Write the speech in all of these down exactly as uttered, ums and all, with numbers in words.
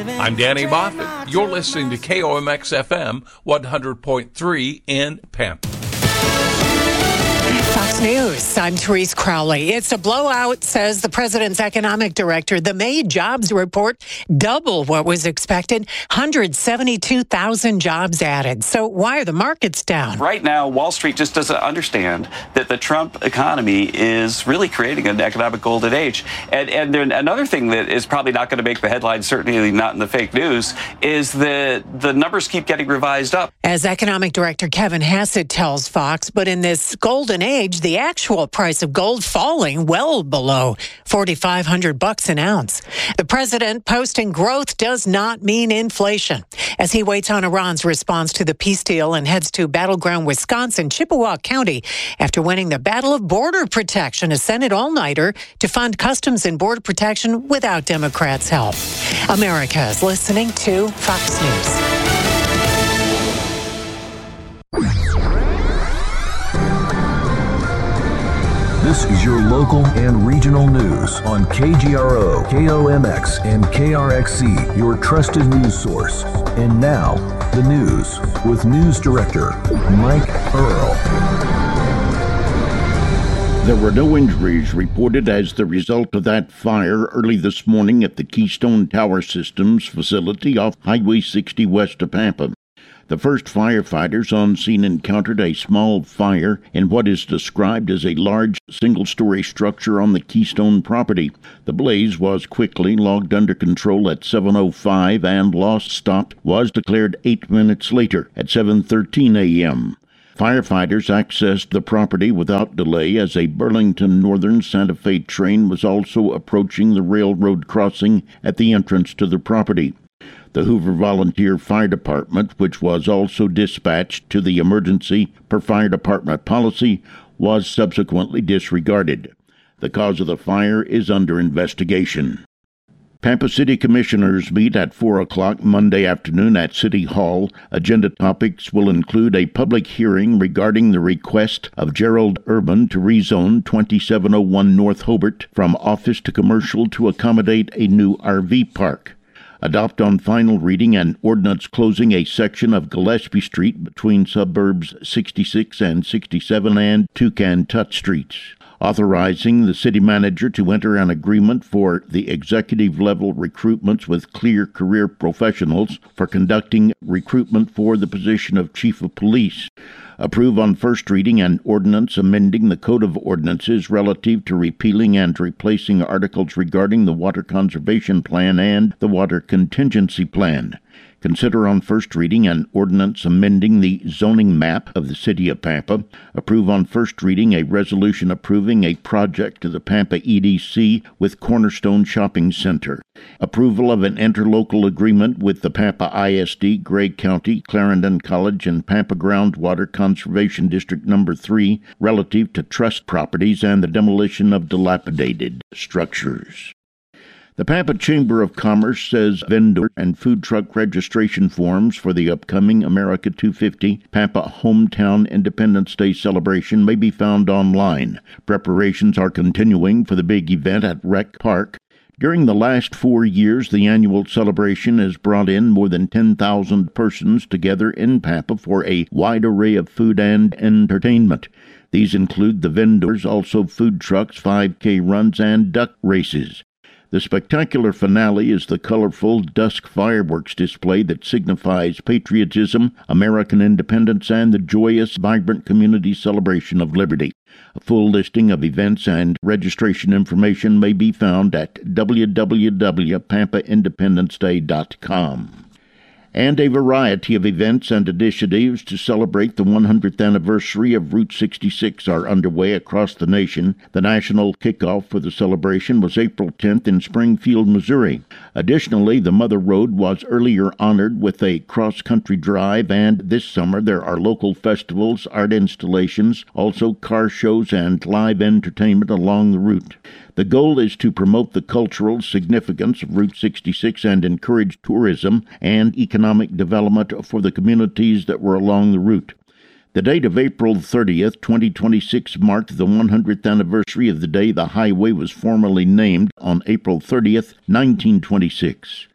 I'm Danny Moffett. You're listening to K O M X F M one hundred point three in Pampa. Fox News, I'm Therese Crowley. It's a blowout, says the president's economic director. The May jobs report double what was expected, one hundred seventy-two thousand jobs added. So why are the markets down? Right now, Wall Street just doesn't understand that the Trump economy is really creating an economic golden age. And, and then another thing that is probably not going to make the headlines, certainly not in the fake news, is that the numbers keep getting revised up. As economic director Kevin Hassett tells Fox, but in this golden age, the actual price of gold falling well below forty-five hundred bucks an ounce. The president posting growth does not mean inflation. As he waits on Iran's response to the peace deal and heads to battleground Wisconsin, Chippewa County, after winning the Battle of Border Protection, a Senate all-nighter to fund Customs and Border Protection without Democrats' help. America is listening to Fox News. This is your local and regional news on K G R O, K O M X, and K R X C, your trusted news source. And now, the news with News Director Mike Earl. There were no injuries reported as the result of that fire early this morning at the Keystone Tower Systems facility off Highway sixty west of Pampa. The first firefighters on scene encountered a small fire in what is described as a large single-story structure on the Keystone property. The blaze was quickly logged under control at seven oh five, and loss stop was declared eight minutes later at seven thirteen a.m. Firefighters accessed the property without delay as a Burlington Northern Santa Fe train was also approaching the railroad crossing at the entrance to the property. The Hoover Volunteer Fire Department, which was also dispatched to the emergency per fire department policy, was subsequently disregarded. The cause of the fire is under investigation. Pampa City Commissioners meet at four o'clock Monday afternoon at City Hall. Agenda topics will include a public hearing regarding the request of Gerald Urban to rezone twenty-seven oh one North Hobart from office to commercial to accommodate a new R V park. Adopt on final reading an ordinance closing a section of Gillespie Street between suburbs sixty-six and sixty-seven and Toucan Tut Streets. Authorizing the city manager to enter an agreement for the executive-level recruitments with Clear Career Professionals for conducting recruitment for the position of Chief of Police. Approve on first reading an ordinance amending the Code of Ordinances relative to repealing and replacing articles regarding the Water Conservation Plan and the Water Contingency Plan. Consider on first reading an ordinance amending the zoning map of the City of Pampa. Approve on first reading a resolution approving a project to the Pampa E D C with Cornerstone Shopping Center. Approval of an interlocal agreement with the Pampa I S D, Gray County, Clarendon College, and Pampa Groundwater Conservation District Number three relative to trust properties and the demolition of dilapidated structures. The Pampa Chamber of Commerce says vendor and food truck registration forms for the upcoming America two fifty Pampa Hometown Independence Day celebration may be found online. Preparations are continuing for the big event at Rec Park. During the last four years, the annual celebration has brought in more than ten thousand persons together in Pampa for a wide array of food and entertainment. These include the vendors, also food trucks, five K runs, and duck races. The spectacular finale is the colorful dusk fireworks display that signifies patriotism, American independence, and the joyous, vibrant community celebration of liberty. A full listing of events and registration information may be found at w w w dot pampa independence day dot com. And a variety of events and initiatives to celebrate the one hundredth anniversary of Route sixty-six are underway across the nation. The national kickoff for the celebration was April tenth in Springfield, Missouri. Additionally, the Mother Road was earlier honored with a cross-country drive, and this summer there are local festivals, art installations, also car shows and live entertainment along the route. The goal is to promote the cultural significance of Route sixty-six and encourage tourism and economic development for the communities that were along the route. The date of April thirtieth, twenty twenty-six marked the one hundredth anniversary of the day the highway was formally named on April thirtieth, nineteen twenty-six.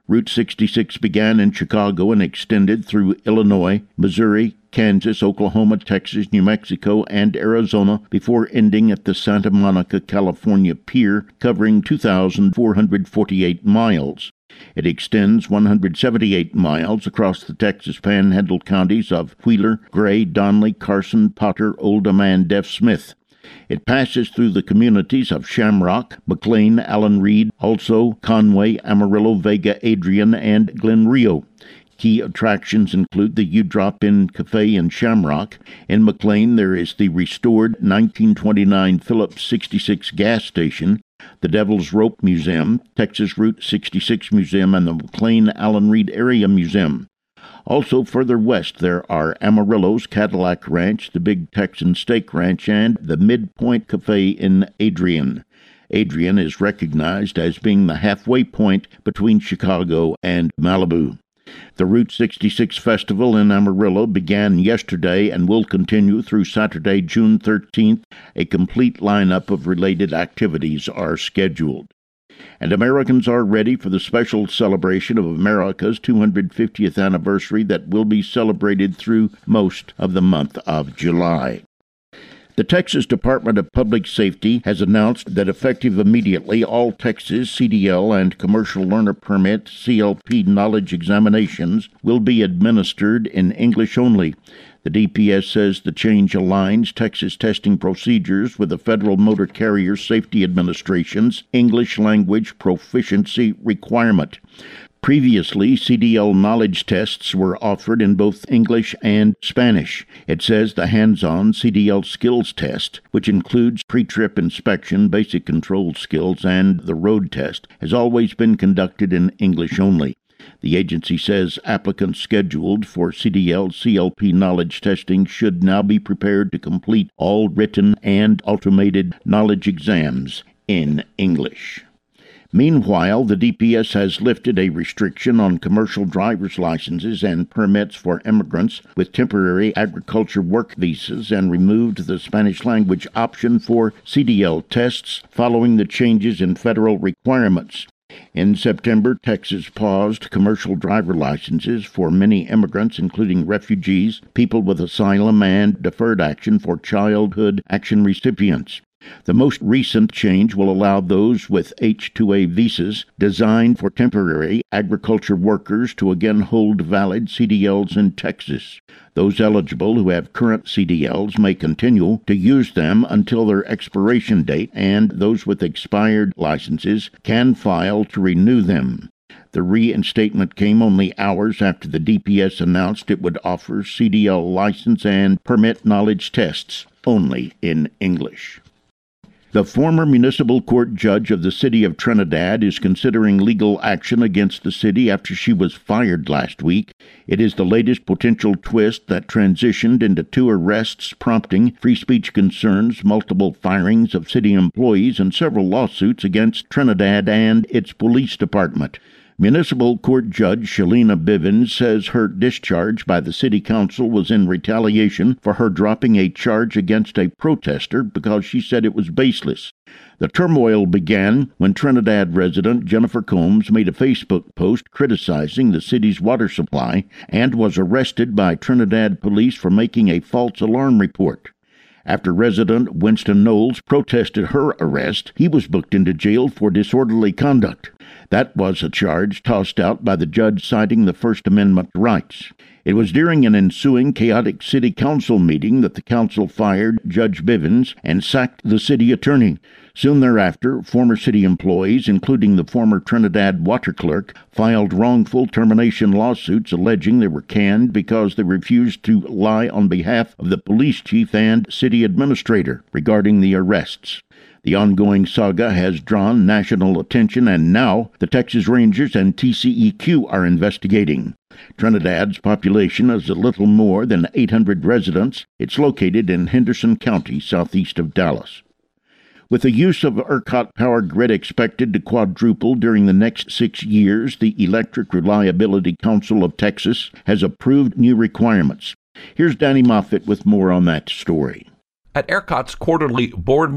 Route sixty-six began in Chicago and extended through Illinois, Missouri, Kansas, Oklahoma, Texas, New Mexico, and Arizona before ending at the Santa Monica, California pier, covering two thousand four hundred forty-eight miles. It extends one hundred seventy-eight miles across the Texas Panhandle counties of Wheeler, Gray, Donley, Carson, Potter, Oldham, and Deaf Smith. It passes through the communities of Shamrock, McLean, Allen Reed, also Conway, Amarillo, Vega, Adrian, and Glen Rio. Key attractions include the U-Drop-In Cafe in Shamrock. In McLean, there is the restored nineteen twenty-nine Phillips sixty-six gas station, the Devil's Rope Museum, Texas Route sixty-six Museum, and the McLean-Allen Reed Area Museum. Also further west, there are Amarillo's Cadillac Ranch, the Big Texan Steak Ranch, and the Midpoint Cafe in Adrian. Adrian is recognized as being the halfway point between Chicago and Malibu. The Route sixty-six Festival in Amarillo began yesterday and will continue through Saturday, June thirteenth. A complete lineup of related activities are scheduled. And Americans are ready for the special celebration of America's two hundred fiftieth anniversary that will be celebrated through most of the month of July. The Texas Department of Public Safety has announced that effective immediately, all Texas C D L and Commercial Learner Permit C L P knowledge examinations will be administered in English only. The D P S says the change aligns Texas testing procedures with the Federal Motor Carrier Safety Administration's English language proficiency requirement. Previously, C D L knowledge tests were offered in both English and Spanish. It says the hands-on C D L skills test, which includes pre-trip inspection, basic control skills, and the road test, has always been conducted in English only. The agency says applicants scheduled for C D L C L P knowledge testing should now be prepared to complete all written and automated knowledge exams in English. Meanwhile, the D P S has lifted a restriction on commercial driver's licenses and permits for immigrants with temporary agriculture work visas and removed the Spanish language option for C D L tests following the changes in federal requirements. In September, Texas paused commercial driver licenses for many immigrants, including refugees, people with asylum, and deferred action for childhood action recipients. The most recent change will allow those with H two A visas designed for temporary agriculture workers to again hold valid C D Ls in Texas. Those eligible who have current C D Ls may continue to use them until their expiration date, and those with expired licenses can file to renew them. The reinstatement came only hours after the D P S announced it would offer C D L license and permit knowledge tests only in English. The former municipal court judge of the city of Trinidad is considering legal action against the city after she was fired last week. It is the latest potential twist that transitioned into two arrests, prompting free speech concerns, multiple firings of city employees, and several lawsuits against Trinidad and its police department. Municipal Court Judge Shalina Bivens says her discharge by the City Council was in retaliation for her dropping a charge against a protester because she said it was baseless. The turmoil began when Trinidad resident Jennifer Combs made a Facebook post criticizing the city's water supply and was arrested by Trinidad police for making a false alarm report. After resident Winston Knowles protested her arrest, he was booked into jail for disorderly conduct. That was a charge tossed out by the judge citing the First Amendment rights. It was during an ensuing chaotic city council meeting that the council fired Judge Bivens and sacked the city attorney. Soon thereafter, former city employees, including the former Trinidad water clerk, filed wrongful termination lawsuits alleging they were canned because they refused to lie on behalf of the police chief and city administrator regarding the arrests. The ongoing saga has drawn national attention, and now the Texas Rangers and T C E Q are investigating. Trinidad's population is a little more than eight hundred residents. It's located in Henderson County, southeast of Dallas. With the use of ERCOT power grid expected to quadruple during the next six years, the Electric Reliability Council of Texas has approved new requirements. Here's Danny Moffett with more on that story. At ERCOT's quarterly board meeting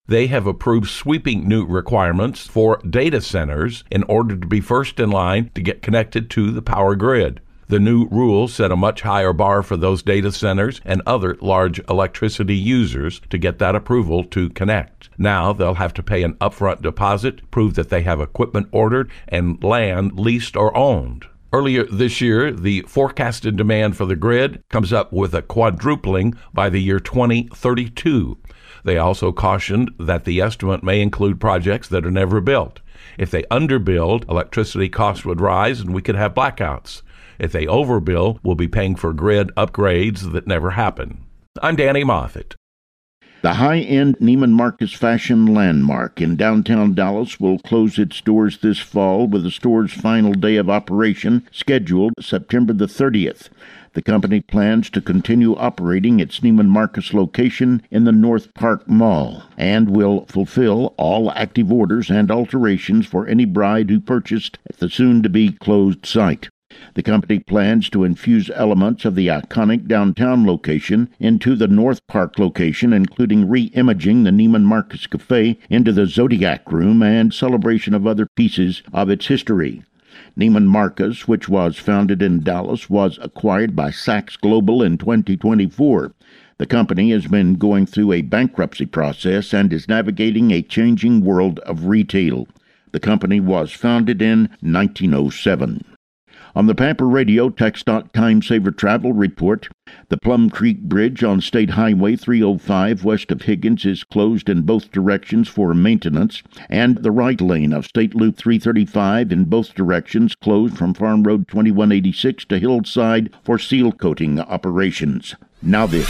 They have approved sweeping new requirements for data centers in order to be first in line to get connected to the power grid. The new rules set a much higher bar for those data centers and other large electricity users to get that approval to connect. Now they'll have to pay an upfront deposit, prove that they have equipment ordered and land leased or owned. Earlier this year, the forecasted demand for the grid comes up with a quadrupling by the year twenty thirty-two. They also cautioned that the estimate may include projects that are never built. If they underbuild, electricity costs would rise and we could have blackouts. If they overbill, we'll be paying for grid upgrades that never happen. I'm Danny Moffett. The high-end Neiman Marcus fashion landmark in downtown Dallas will close its doors this fall with the store's final day of operation scheduled September the thirtieth. The company plans to continue operating its Neiman Marcus location in the North Park Mall and will fulfill all active orders and alterations for any bride who purchased at the soon-to-be closed site. The company plans to infuse elements of the iconic downtown location into the North Park location, including re-imaging the Neiman Marcus Cafe into the Zodiac Room and celebration of other pieces of its history. Neiman Marcus, which was founded in Dallas, was acquired by Saks Global in twenty twenty-four. The company has been going through a bankruptcy process and is navigating a changing world of retail. The company was founded in nineteen oh seven. On the Pamper Radio TxDOT Time Saver Travel Report, the Plum Creek Bridge on State Highway three oh five west of Higgins is closed in both directions for maintenance, and the right lane of State Loop three thirty-five in both directions closed from Farm Road twenty-one eighty-six to Hillside for seal coating operations. Now this.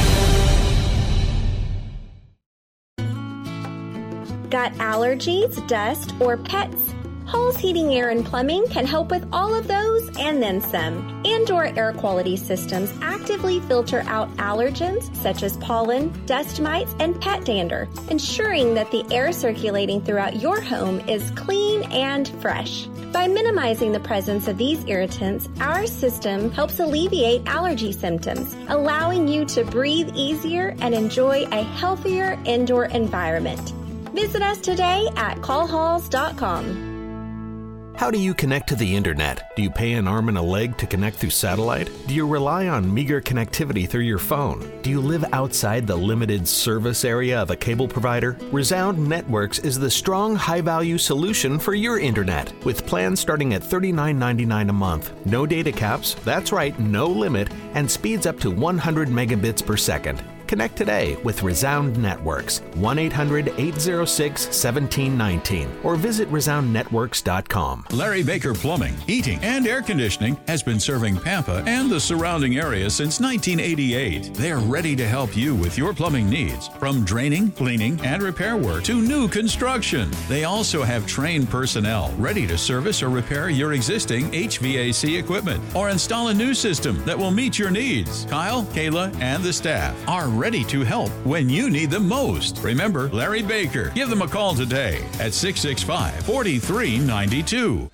Got allergies, dust, or pets? Hall's Heating, Air, and Plumbing can help with all of those and then some. Indoor air quality systems actively filter out allergens such as pollen, dust mites, and pet dander, ensuring that the air circulating throughout your home is clean and fresh. By minimizing the presence of these irritants, our system helps alleviate allergy symptoms, allowing you to breathe easier and enjoy a healthier indoor environment. Visit us today at call halls dot com. How do you connect to the internet? Do you pay an arm and a leg to connect through satellite? Do you rely on meager connectivity through your phone? Do you live outside the limited service area of a cable provider? Resound Networks is the strong, high-value solution for your internet, with plans starting at thirty-nine ninety-nine a month. No data caps, that's right, no limit, and speeds up to one hundred megabits per second. Connect today with Resound Networks, one eight hundred eight oh six one seven one nine, or visit resound networks dot com. Larry Baker Plumbing, Heating, and Air Conditioning has been serving Pampa and the surrounding area since nineteen eighty-eight. They're ready to help you with your plumbing needs, from draining, cleaning, and repair work to new construction. They also have trained personnel ready to service or repair your existing H V A C equipment or install a new system that will meet your needs. Kyle, Kayla, and the staff are ready to help when you need them most. Remember Larry Baker. Give them a call today at six six five, four three nine two.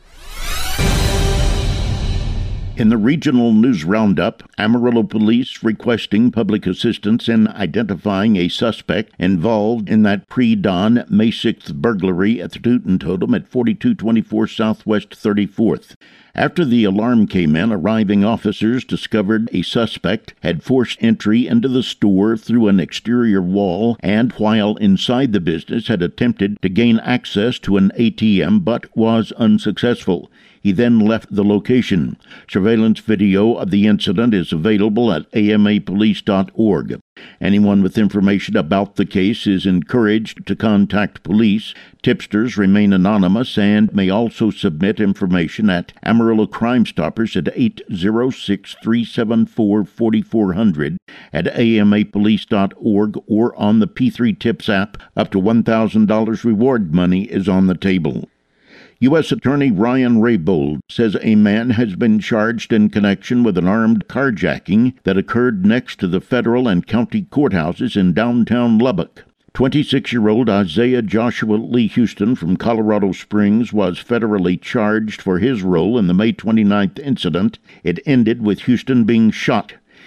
In the regional news roundup, Amarillo police requesting public assistance in identifying a suspect involved in that pre-dawn May sixth burglary at the Tootin' Totem at forty-two twenty-four Southwest thirty-fourth. After the alarm came in, arriving officers discovered a suspect had forced entry into the store through an exterior wall and, while inside the business, had attempted to gain access to an A T M but was unsuccessful. He then left the location. Surveillance video of the incident is available at A M A police dot org. Anyone with information about the case is encouraged to contact police. Tipsters remain anonymous and may also submit information at Amarillo Crime Stoppers at eight oh six, three seven four, four four zero zero, at A M A police dot org, or on the P three Tips app. Up to one thousand dollars reward money is on the table. U S Attorney Ryan Raybould says a man has been charged in connection with an armed carjacking that occurred next to the federal and county courthouses in downtown Lubbock. twenty-six-year-old Isaiah Joshua Lee Houston from Colorado Springs was federally charged for his role in the May twenty-ninth incident. It ended with Houston being shot.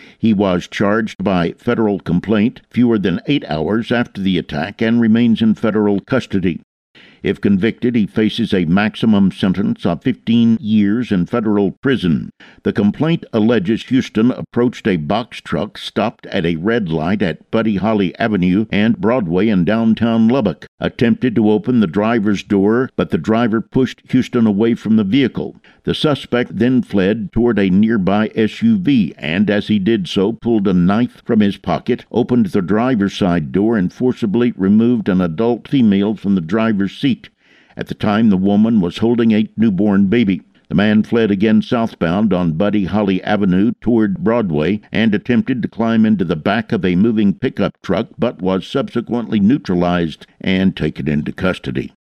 He was charged by federal complaint fewer than eight hours after the attack and remains in federal custody. If convicted, he faces a maximum sentence of fifteen years in federal prison. The complaint alleges Houston approached a box truck stopped at a red light at Buddy Holly Avenue and Broadway in downtown Lubbock, attempted to open the driver's door, but the driver pushed Houston away from the vehicle. The suspect then fled toward a nearby S U V and, as he did so, pulled a knife from his pocket, opened the driver's side door, and forcibly removed an adult female from the driver's seat. At the time, the woman was holding a newborn baby. The man fled again southbound on Buddy Holly Avenue toward Broadway and attempted to climb into the back of a moving pickup truck, but was subsequently neutralized and taken into custody.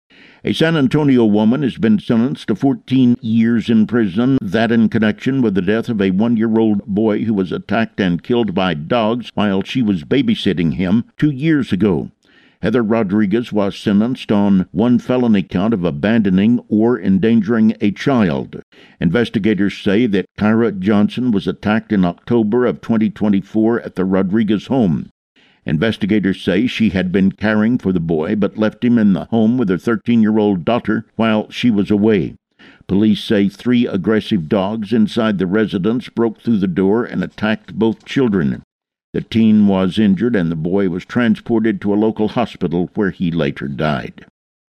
A San Antonio woman has been sentenced to fourteen years in prison, that in connection with the death of a one-year-old boy who was attacked and killed by dogs while she was babysitting him two years ago. Heather Rodriguez was sentenced on one felony count of abandoning or endangering a child. Investigators say that Kyra Johnson was attacked in October of twenty twenty-four at the Rodriguez home. Investigators say she had been caring for the boy but left him in the home with her thirteen-year-old daughter while she was away. Police say three aggressive dogs inside the residence broke through the door and attacked both children. The teen was injured and the boy was transported to a local hospital where he later died.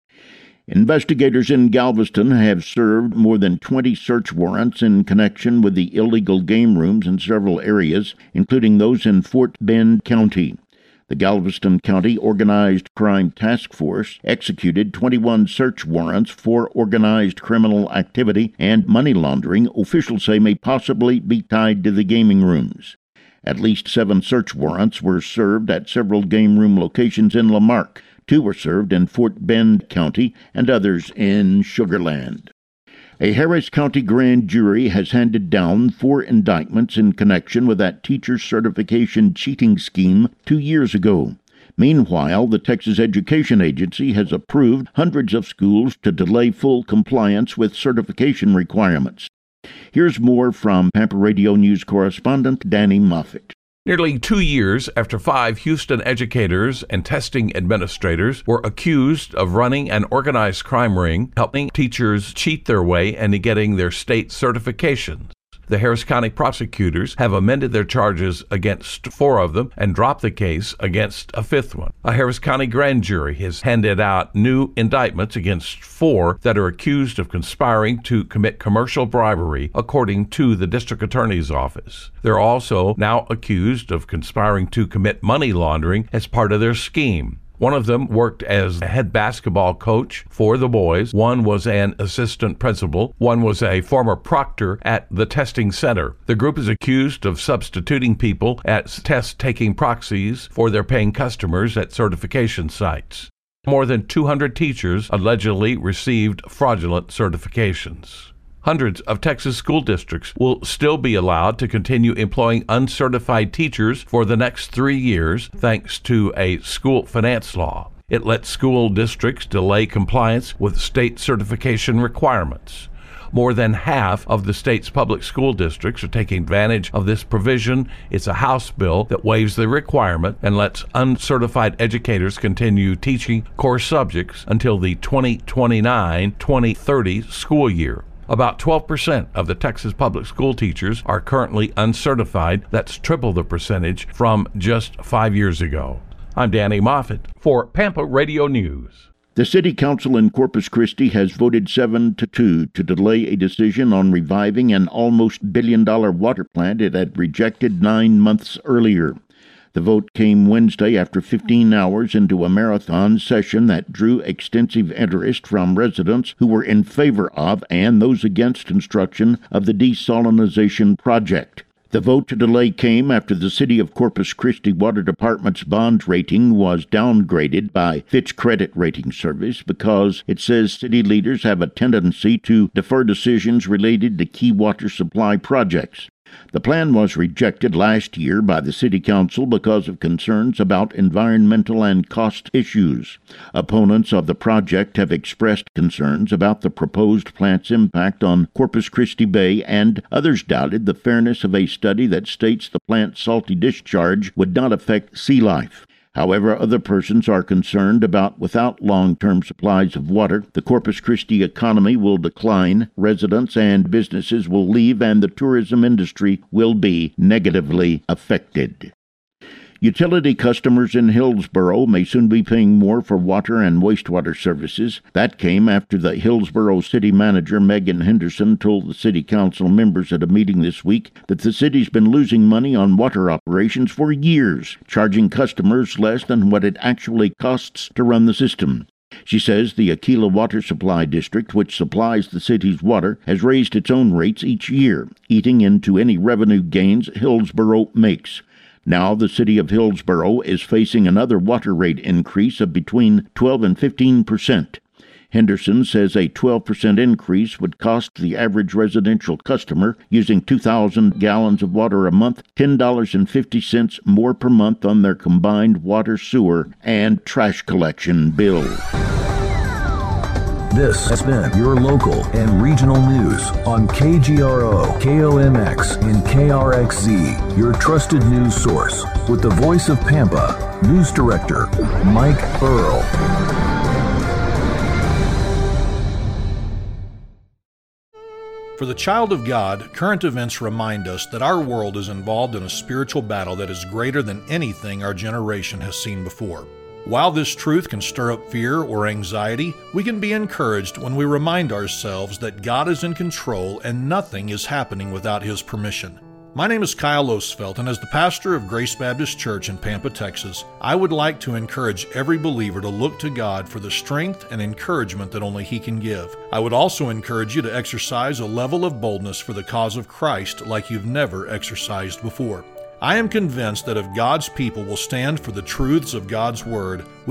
Investigators in Galveston have served more than twenty search warrants in connection with the illegal game rooms in several areas, including those in Fort Bend County. The Galveston County Organized Crime Task Force executed twenty-one search warrants for organized criminal activity and money laundering officials say may possibly be tied to the gaming rooms. At least seven search warrants were served at several game room locations in Lamarck. Two were served in Fort Bend County and others in Sugar Land. A Harris County grand jury has handed down four indictments in connection with that teacher certification cheating scheme two years ago. Meanwhile, the Texas Education Agency has approved hundreds of schools to delay full compliance with certification requirements. Here's more from Pampa Radio News correspondent Danny Moffett. Nearly two years after five Houston educators and testing administrators were accused of running an organized crime ring, helping teachers cheat their way into getting their state certifications, the Harris County prosecutors have amended their charges against four of them and dropped the case against a fifth one. A Harris County grand jury has handed out new indictments against four that are accused of conspiring to commit commercial bribery, according to the district attorney's office. They're also now accused of conspiring to commit money laundering as part of their scheme. One of them worked as a head basketball coach for the boys. One was an assistant principal. One was a former proctor at the testing center. The group is accused of substituting people as test-taking proxies for their paying customers at certification sites. More than two hundred teachers allegedly received fraudulent certifications. Hundreds of Texas school districts will still be allowed to continue employing uncertified teachers for the next three years thanks to a school finance law. It lets school districts delay compliance with state certification requirements. More than half of the state's public school districts are taking advantage of this provision. It's a House bill that waives the requirement and lets uncertified educators continue teaching core subjects until the twenty twenty-nine twenty thirty school year. About twelve percent of the Texas public school teachers are currently uncertified. That's triple the percentage from just five years ago. I'm Danny Moffett for Pampa Radio News. The City Council in Corpus Christi has voted seven to two to delay a decision on reviving an almost billion-dollar water plant it had rejected nine months earlier. The vote came Wednesday after fifteen hours into a marathon session that drew extensive interest from residents who were in favor of and those against construction of the desalinization project. The vote to delay came after the City of Corpus Christi Water Department's bond rating was downgraded by Fitch Credit Rating Service because it says city leaders have a tendency to defer decisions related to key water supply projects. The plan was rejected last year by the City Council because of concerns about environmental and cost issues. Opponents of the project have expressed concerns about the proposed plant's impact on Corpus Christi Bay, and others doubted the fairness of a study that states the plant's salty discharge would not affect sea life. However, other persons are concerned about without long-term supplies of water, the Corpus Christi economy will decline, residents and businesses will leave, and the tourism industry will be negatively affected. Utility customers in Hillsborough may soon be paying more for water and wastewater services. That came after the Hillsborough City Manager, Megan Henderson, told the City Council members at a meeting this week that the city's been losing money on water operations for years, charging customers less than what it actually costs to run the system. She says the Aquila Water Supply District, which supplies the city's water, has raised its own rates each year, eating into any revenue gains Hillsborough makes. Now the city of Hillsborough is facing another water rate increase of between twelve and fifteen percent. Henderson says a twelve percent increase would cost the average residential customer using two thousand gallons of water a month ten dollars and fifty cents more per month on their combined water, sewer, and trash collection bill. This has been your local and regional news on K G R O, K O M X, and K R X Z, your trusted news source. With the voice of Pampa, News Director Mike Earl. For the child of God, current events remind us that our world is involved in a spiritual battle that is greater than anything our generation has seen before. While this truth can stir up fear or anxiety, we can be encouraged when we remind ourselves that God is in control and nothing is happening without His permission. My name is Kyle Osfeld, and as the pastor of Grace Baptist Church in Pampa, Texas, I would like to encourage every believer to look to God for the strength and encouragement that only He can give. I would also encourage you to exercise a level of boldness for the cause of Christ like you've never exercised before. I am convinced that if God's people will stand for the truths of God's Word, we